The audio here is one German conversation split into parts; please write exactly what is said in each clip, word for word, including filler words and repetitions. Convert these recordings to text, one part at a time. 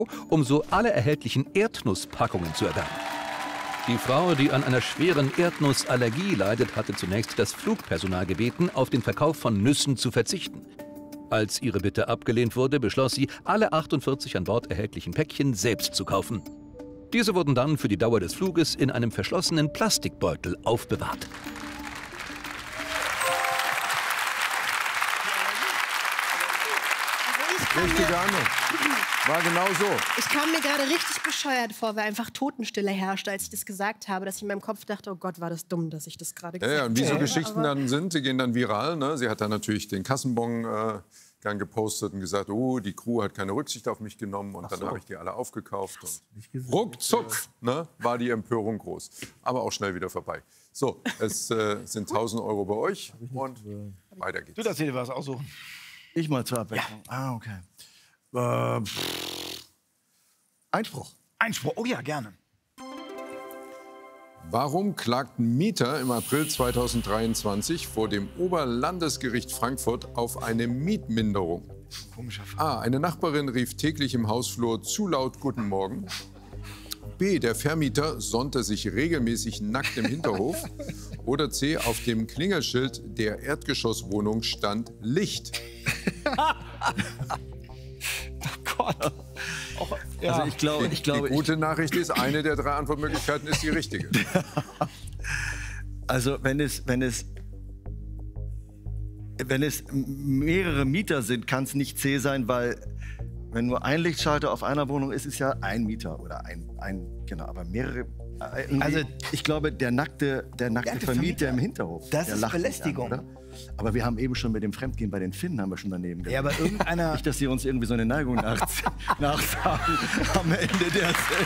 um so alle erhältlichen Erdnusspackungen zu erwerben. Die Frau, die an einer schweren Erdnussallergie leidet, hatte zunächst das Flugpersonal gebeten, auf den Verkauf von Nüssen zu verzichten. Als ihre Bitte abgelehnt wurde, beschloss sie, alle achtundvierzig an Bord erhältlichen Päckchen selbst zu kaufen. Diese wurden dann für die Dauer des Fluges in einem verschlossenen Plastikbeutel aufbewahrt. Richtige Ahnung. War genau so. Ich kam mir gerade richtig bescheuert vor, weil einfach Totenstille herrschte, als ich das gesagt habe, dass ich in meinem Kopf dachte, oh Gott, war das dumm, dass ich das gerade gesagt habe. Ja, ja, und wie so ja, Geschichten dann sind, sie gehen dann viral. Ne? Sie hat dann natürlich den Kassenbon äh, gern gepostet und gesagt, oh, die Crew hat keine Rücksicht auf mich genommen. Und Ach dann so. habe ich die alle aufgekauft. Und ruckzuck ne, war die Empörung groß. Aber auch schnell wieder vorbei. So, es äh, sind tausend Euro bei euch und weiter geht's. Du darfst dir was aussuchen. Ich mal zur Abwechslung. Ja. Ah, okay. Äh, Einspruch. Einspruch, oh ja, gerne. Warum klagten Mieter im April zweitausenddreiundzwanzig vor dem Oberlandesgericht Frankfurt auf eine Mietminderung? Komischer Fall. A. Eine Nachbarin rief täglich im Hausflur zu laut Guten Morgen. B. Der Vermieter sonnte sich regelmäßig nackt im Hinterhof. Oder C. Auf dem Klingelschild der Erdgeschosswohnung stand Licht. Oh Gott. Auch, ja. Also ich glaube, ich glaube, die gute Nachricht ist, eine der drei Antwortmöglichkeiten ist die richtige. Also wenn es, wenn es, wenn es mehrere Mieter sind, kann es nicht C sein, weil wenn nur ein Lichtschalter auf einer Wohnung ist, ist ja ein Mieter oder ein, ein genau, aber mehrere. Also ich glaube, der nackte, der nackte, nackte Vermieter, Vermieter im Hinterhof. Das ist Belästigung. An, aber wir haben eben schon mit dem Fremdgehen bei den Finnen haben wir schon daneben gehabt. Ja, aber irgendeiner... Nicht, dass sie uns irgendwie so eine Neigung nach, nachsagen am Ende der Sendung.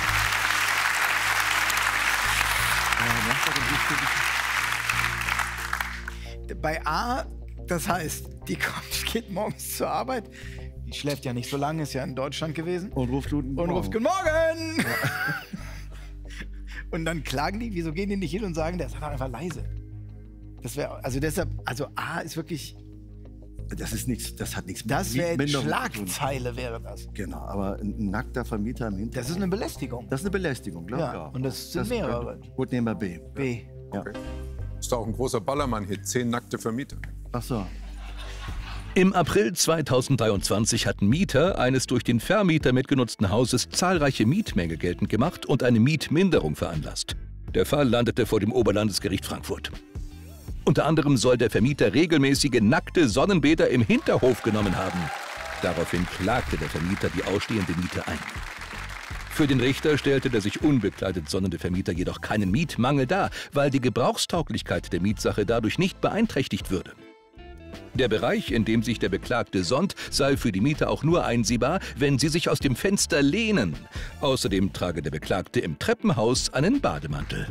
Bei A, das heißt, die kommt, geht morgens zur Arbeit, die schläft ja nicht so lange, ist ja in Deutschland gewesen. Und ruft Guten Morgen. Und ruft Guten Morgen! Ja. Und dann klagen die, wieso gehen die nicht hin und sagen, der ist einfach leise. Das wäre, also deshalb, also A ist wirklich... Das ist nichts, das hat nichts mit Das wäre eine Schlagzeile, wäre das. Genau, aber ein nackter Vermieter im Hintergrund. Das ist eine Belästigung. Das ist eine Belästigung, glaube ich. Ja, und das sind das mehrere. Gut, nehmen wir B. B. Ja. Okay. Ist doch auch ein großer Ballermann-Hit, zehn nackte Vermieter. Ach so. Im April zweitausenddreiundzwanzig hatten Mieter eines durch den Vermieter mitgenutzten Hauses zahlreiche Mietmängel geltend gemacht und eine Mietminderung veranlasst. Der Fall landete vor dem Oberlandesgericht Frankfurt. Unter anderem soll der Vermieter regelmäßige nackte Sonnenbäder im Hinterhof genommen haben. Daraufhin klagte der Vermieter die ausstehende Miete ein. Für den Richter stellte der sich unbekleidet sonnende Vermieter jedoch keinen Mietmangel dar, weil die Gebrauchstauglichkeit der Mietsache dadurch nicht beeinträchtigt würde. Der Bereich, in dem sich der Beklagte sonnt, sei für die Mieter auch nur einsehbar, wenn sie sich aus dem Fenster lehnen. Außerdem trage der Beklagte im Treppenhaus einen Bademantel.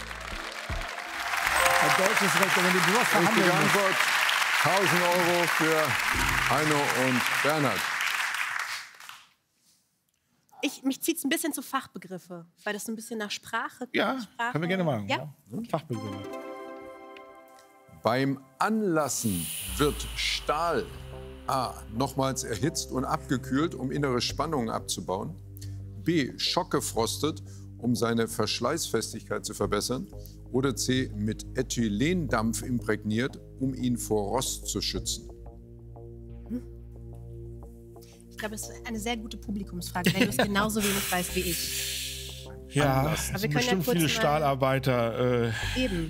Deutsches Recht, wenn du was verhandeln Richtige Antwort, tausend Euro für Heino und Bernhard. Ich, mich zieht es ein bisschen zu Fachbegriffe, weil das so ein bisschen nach Sprache... Ja, Sprache, können wir gerne machen. Ja? Ja. Fachbegriffe. Beim Anlassen wird Stahl A. nochmals erhitzt und abgekühlt, um innere Spannungen abzubauen. B. Schockgefrostet, um seine Verschleißfestigkeit zu verbessern. Oder C. Mit Ethylendampf imprägniert, um ihn vor Rost zu schützen. Ich glaube, das ist eine sehr gute Publikumsfrage, wenn du es genauso wenig weißt wie ich. Ja, es sind bestimmt ja viele Stahlarbeiter. Äh, Eben.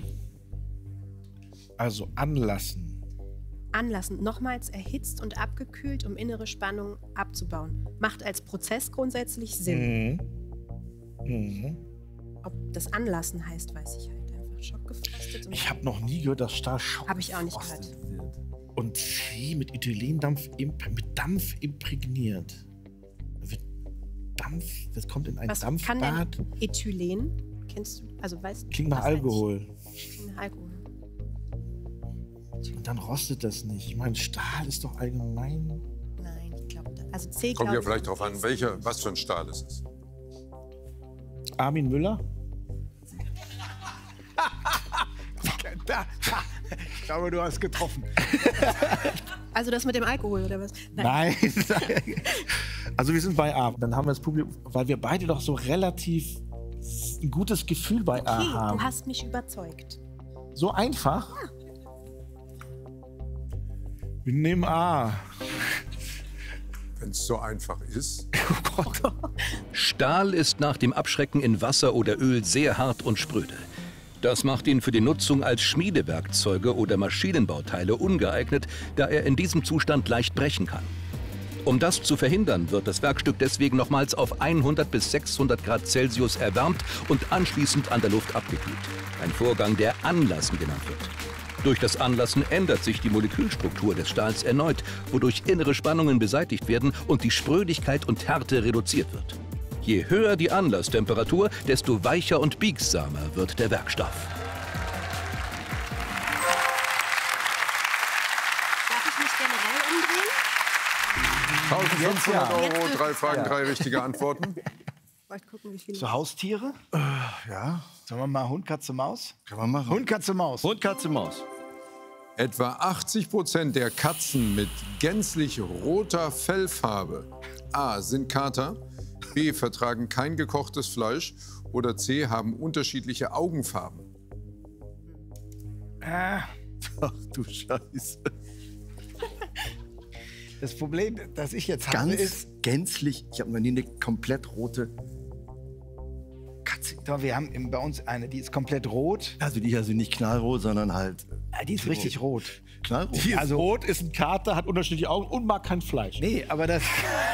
Also anlassen. Anlassen. Nochmals erhitzt und abgekühlt, um innere Spannung abzubauen. Macht als Prozess grundsätzlich Sinn. Mhm. Mhm. Ob das Anlassen heißt, weiß ich halt einfach. Schockgefrostet. Ich habe noch nie gehört, dass Stahl schockgefrostet Habe ich auch nicht gehört. wird. Und C mit Ethylendampf, mit Dampf imprägniert. Wird Dampf, das kommt in ein Was Dampfbad. kann denn Ethylen? Kennst du? Also weißt Klingt nach Alkohol. Klingt nach Alkohol. Und dann rostet das nicht. Ich meine, Stahl ist doch allgemein. Nein, ich glaube, also C. Kommt ja vielleicht darauf an, welcher, was für ein Stahl es ist. Armin Müller? da, da. Ich glaube, du hast getroffen. Also das mit dem Alkohol, oder was? Nein. Nein. Also wir sind bei A. Dann haben wir das Publikum, weil wir beide doch so relativ ein gutes Gefühl bei Okay, A haben. du hast mich überzeugt. So einfach? Ja. Wir nehmen A. Wenn es so einfach ist. Oh Gott. Stahl ist nach dem Abschrecken in Wasser oder Öl sehr hart und spröde. Das macht ihn für die Nutzung als Schmiedewerkzeuge oder Maschinenbauteile ungeeignet, da er in diesem Zustand leicht brechen kann. Um das zu verhindern, wird das Werkstück deswegen nochmals auf hundert bis sechshundert Grad Celsius erwärmt und anschließend an der Luft abgekühlt. Ein Vorgang, der Anlassen genannt wird. Durch das Anlassen ändert sich die Molekülstruktur des Stahls erneut, wodurch innere Spannungen beseitigt werden und die Sprödigkeit und Härte reduziert wird. Je höher die Anlasstemperatur, desto weicher und biegsamer wird der Werkstoff. Darf ich mich generell umdrehen? eintausendfünfhundert Euro, drei Fragen, drei richtige Antworten. Wollt gucken, wie viele. So Haustiere? Äh, ja, Sollen wir mal Hund, Katze, Maus? kann man machen. Hund, Katze, Maus. Hund, Katze, Maus. Etwa achtzig Prozent der Katzen mit gänzlich roter Fellfarbe A. sind Kater, B. vertragen kein gekochtes Fleisch oder C. haben unterschiedliche Augenfarben. Ah, Ach du Scheiße. das Problem, das ich jetzt habe, Ganz ist, gänzlich, ich habe noch nie eine komplett rote Katze. doch, wir haben im- bei uns eine, die ist komplett rot. Also die ist also nicht knallrot, sondern halt Ah, die ist richtig rot. knallrot. Die ist Also- rot, ist ein Kater, hat unterschiedliche Augen und mag kein Fleisch. Nee, aber das.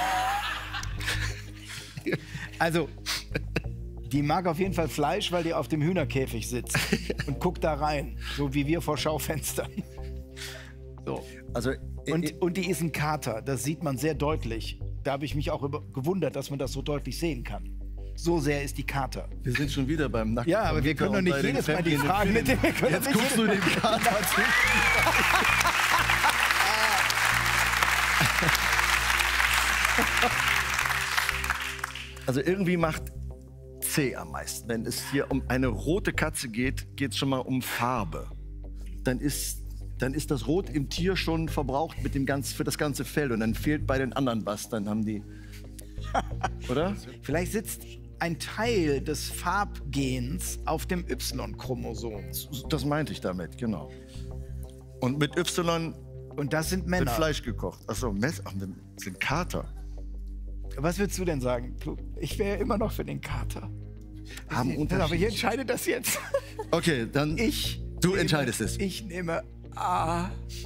Also, die mag auf jeden Fall Fleisch, weil die auf dem Hühnerkäfig sitzt und guckt da rein, so wie wir vor Schaufenstern. So. Also Und, und die ist ein Kater, das sieht man sehr deutlich. Da habe ich mich auch über, gewundert, dass man das so deutlich sehen kann. So sehr ist die Kater. wir sind schon wieder beim Nacken. Ja, aber wir können doch nicht jedes Mal die Fragen mit dem. wir können Jetzt nicht guckst du jedes- den Kater zu. Also irgendwie macht C am meisten. Wenn es hier um eine rote Katze geht, geht es schon mal um Farbe. Dann ist, dann ist das Rot im Tier schon verbraucht mit dem ganz, für das ganze Fell. Und dann fehlt bei den anderen was. Dann haben die... Oder? Vielleicht sitzt ein Teil des Farbgens auf dem Y-Chromosom. Das meinte ich damit, genau. Und mit Y Und das sind wird Männer. Fleisch gekocht. Achso, Mess, ach, das sind Kater. Was würdest du denn sagen? Ich wäre immer noch für den Kater. Haben Aber ich Unterschied. entscheide das jetzt. Okay, dann Ich. Du nehme, entscheidest es. Ich nehme A.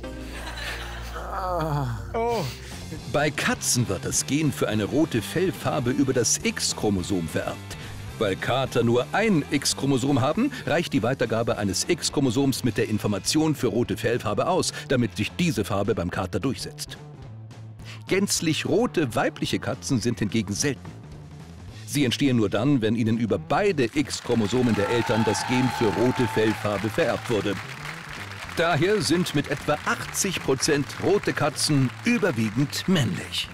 Oh. Bei Katzen wird das Gen für eine rote Fellfarbe über das X-Chromosom vererbt. Weil Kater nur ein X-Chromosom haben, reicht die Weitergabe eines X-Chromosoms mit der Information für rote Fellfarbe aus, damit sich diese Farbe beim Kater durchsetzt. Gänzlich rote weibliche Katzen sind hingegen selten. Sie entstehen nur dann, wenn ihnen über beide X-Chromosomen der Eltern das Gen für rote Fellfarbe vererbt wurde. Daher sind mit etwa achtzig Prozent rote Katzen überwiegend männlich.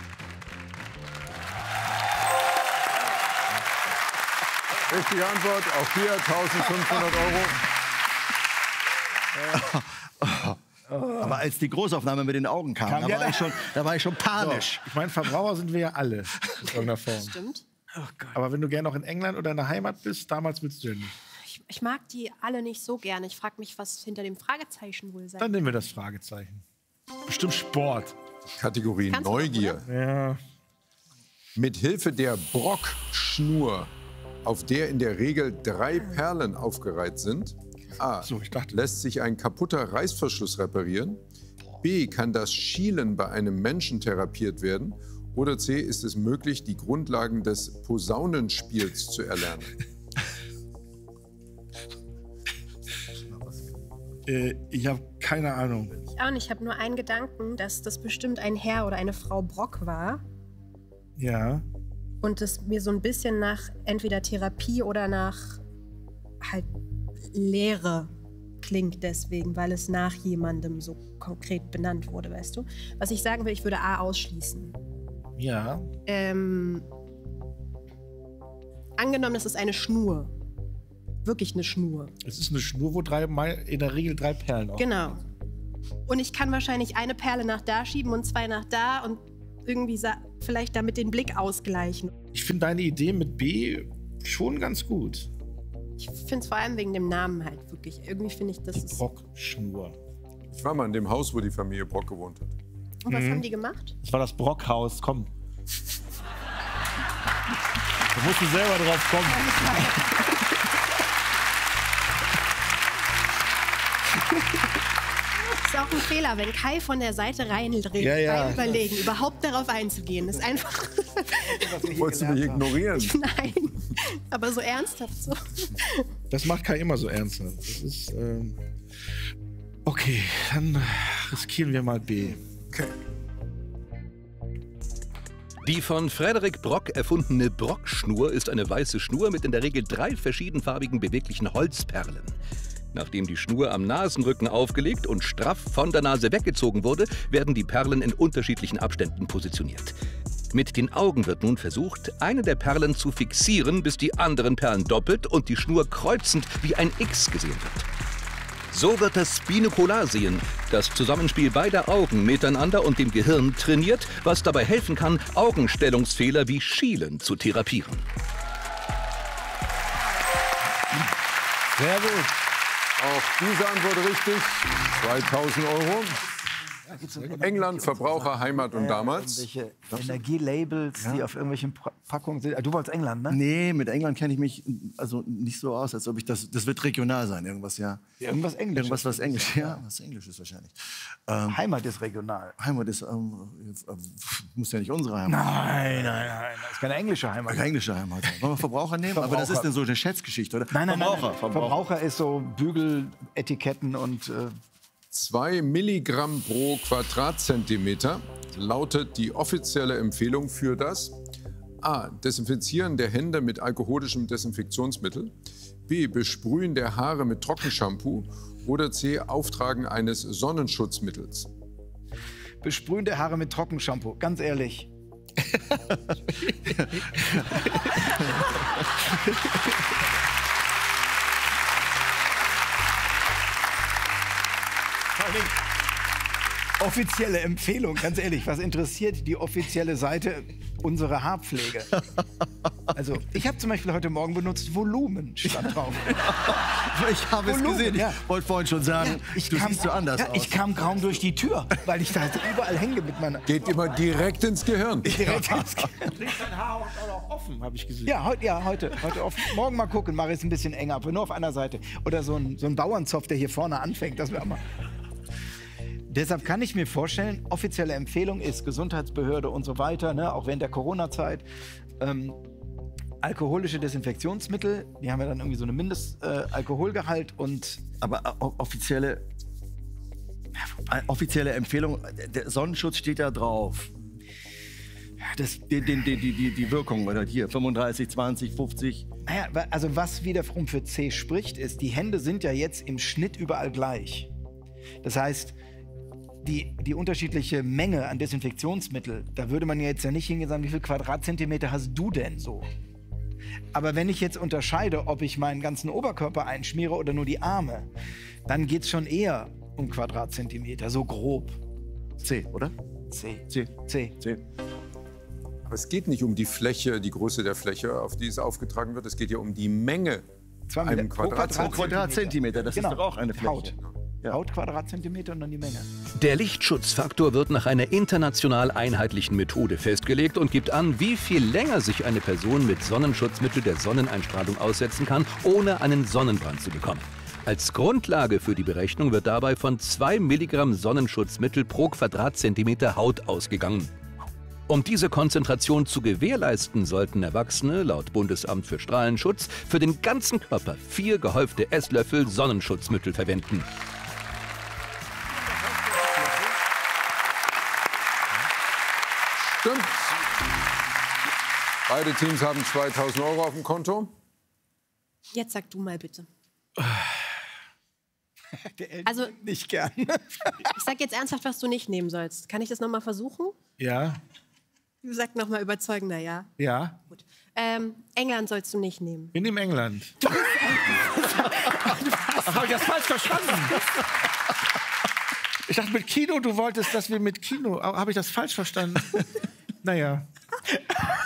Richtige Antwort, auch hier eintausendfünfhundert Euro. Aber als die Großaufnahme mit den Augen kam, Kam da, ja war da- ich schon, da war ich schon panisch. Ich meine, Verbraucher sind wir ja alle in irgendeiner Form. Stimmt. Aber wenn du gerne noch in England oder in der Heimat bist, damals willst du ja nicht. Ich, ich mag die alle nicht so gerne. Ich frage mich, was hinter dem Fragezeichen wohl sein. Dann nehmen wir das Fragezeichen. Bestimmt Sport. Kategorie Kannst du doch, Neugier. Ja. Mit Hilfe der Brockschnur, auf der in der Regel drei Perlen aufgereiht sind, A. So, ich dachte- lässt sich ein kaputter Reißverschluss reparieren, B. kann das Schielen bei einem Menschen therapiert werden oder C. ist es möglich, die Grundlagen des Posaunenspiels zu erlernen. Äh, ich habe keine Ahnung. Ich auch nicht. Ich habe nur einen Gedanken, dass das bestimmt ein Herr oder eine Frau Brock war. Ja. Und es mir so ein bisschen nach entweder Therapie oder nach halt Lehre klingt deswegen, weil es nach jemandem so konkret benannt wurde, weißt du? Was ich sagen will, ich würde A ausschließen. Ja. Ähm, angenommen, es ist eine Schnur. Wirklich eine Schnur. Es ist eine Schnur, wo drei, in der Regel drei Perlen auf. Genau. Und ich kann wahrscheinlich eine Perle nach da schieben und zwei nach da und irgendwie vielleicht damit den Blick ausgleichen. Ich finde deine Idee mit B schon ganz gut. Ich finde es vor allem wegen dem Namen halt wirklich. Irgendwie finde ich, das die ist... Brockschnur. Ich war mal in dem Haus, wo die Familie Brock gewohnt hat. Und was Mhm. haben die gemacht? Das war das Brockhaus, komm. Da musst du selber drauf kommen. Das ist auch ein Fehler, wenn Kai von der Seite reindreht, Ja, ja. beim Überlegen, überhaupt darauf einzugehen. Das ist einfach... Wolltest du mich ignorieren? Nein, aber so ernsthaft so. Das macht Kai immer so ernsthaft. Das ist, ähm okay, dann riskieren wir mal B. Okay. Die von Frederik Brock erfundene Brockschnur ist eine weiße Schnur mit in der Regel drei verschiedenfarbigen beweglichen Holzperlen. Nachdem die Schnur am Nasenrücken aufgelegt und straff von der Nase weggezogen wurde, werden die Perlen in unterschiedlichen Abständen positioniert. Mit den Augen wird nun versucht, eine der Perlen zu fixieren, bis die anderen Perlen doppelt und die Schnur kreuzend wie ein X gesehen wird. So wird das Binokular-Sehen, das Zusammenspiel beider Augen miteinander und dem Gehirn trainiert, was dabei helfen kann, Augenstellungsfehler wie Schielen zu therapieren. Sehr gut. Auch diese Antwort richtig. zweitausend Euro. England, Verbraucher, Heimat und damals. Irgendwelche Energielabels, die auf irgendwelchen Pa- Packungen sind. Ah, Du wolltest England, ne? Nee, mit England kenne ich mich also nicht so aus, als ob ich das. Das wird regional sein, irgendwas, ja. Irgendwas Englisches. Irgendwas, was Englisch, ja, was Englisch ist wahrscheinlich. Ähm, Heimat ist regional. Heimat ist, ähm, äh, muss ja nicht unsere Heimat. Nein, nein, nein. Das ist keine englische Heimat. Keine englische Heimat. Wollen wir Verbraucher nehmen? Aber das ist denn so eine Schätzgeschichte, oder? Nein, nein, nein, Verbraucher, nein. Verbraucher. Verbraucher ist so Bügeletiketten und äh, Zwei Milligramm pro Quadratzentimeter lautet die offizielle Empfehlung für das A. Desinfizieren der Hände mit alkoholischem Desinfektionsmittel, B. Besprühen der Haare mit Trockenshampoo oder C. Auftragen eines Sonnenschutzmittels. besprühen der Haare mit Trockenshampoo. Ganz ehrlich. Offizielle Empfehlung, ganz ehrlich, was interessiert die offizielle Seite unsere Haarpflege? Also, ich habe zum Beispiel heute Morgen benutzt Volumen, stand drauf. Ich habe es Volumen, gesehen. Ich ja. wollte vorhin schon sagen, ich du kam, siehst so anders ja, aus. ich kam kaum durch die Tür, weil ich da überall hänge mit meiner... Geht immer direkt ins Gehirn. Direkt Trägt dein Haar auch noch offen, habe ich gesehen. Ja, heute, ja, heute, heute offen. Morgen mal gucken, mache ich es ein bisschen enger, aber nur auf einer Seite. Oder so ein, so ein Bauernzopf, der hier vorne anfängt, das wäre mal... Deshalb kann ich mir vorstellen, offizielle Empfehlung ist Gesundheitsbehörde und so weiter, ne, auch während der Corona-Zeit. Ähm, alkoholische Desinfektionsmittel, die haben ja dann irgendwie so einen Mindestalkoholgehalt äh, und... Aber äh, offizielle, äh, offizielle Empfehlung, der Sonnenschutz steht da drauf. Das, die, die, die, die, die Wirkung, oder hier, fünfunddreißig, zwanzig, fünfzig. Naja, also was wiederum für C spricht, ist, die Hände sind ja jetzt im Schnitt überall gleich. Das heißt, die, die unterschiedliche Menge an Desinfektionsmittel, da würde man ja jetzt ja nicht hingehen und sagen, wie viel Quadratzentimeter hast du denn so? Aber wenn ich jetzt unterscheide, ob ich meinen ganzen Oberkörper einschmiere oder nur die Arme, dann geht es schon eher um Quadratzentimeter, so grob. C, oder? C. C. C. C. Aber es geht nicht um die Fläche, die Größe der Fläche, auf die es aufgetragen wird. Es geht ja um die Menge Zwei einem Meter pro Quadratzentimeter. Pro Quadratzentimeter, das Genau. ist doch auch eine Fläche. Haut. Ja. Haut, Quadratzentimeter und dann die Menge. Der Lichtschutzfaktor wird nach einer international einheitlichen Methode festgelegt und gibt an, wie viel länger sich eine Person mit Sonnenschutzmittel der Sonneneinstrahlung aussetzen kann, ohne einen Sonnenbrand zu bekommen. Als Grundlage für die Berechnung wird dabei von zwei Milligramm Sonnenschutzmittel pro Quadratzentimeter Haut ausgegangen. Um diese Konzentration zu gewährleisten, sollten Erwachsene laut Bundesamt für Strahlenschutz für den ganzen Körper vier gehäufte Esslöffel Sonnenschutzmittel verwenden. Stimmt. Beide Teams haben zweitausend Euro auf dem Konto. Jetzt sag du mal bitte. Der Also- nicht gern. Ich sag jetzt ernsthaft, was du nicht nehmen sollst. Kann ich das noch mal versuchen? Ja, Du sag noch mal überzeugender, ja? ja. Gut. Ähm, England sollst du nicht nehmen. Wir nehmen England. Ach, hab ich das falsch verstanden? Ich dachte mit Kino, du wolltest, dass wir mit Kino. Habe ich das falsch verstanden? Naja.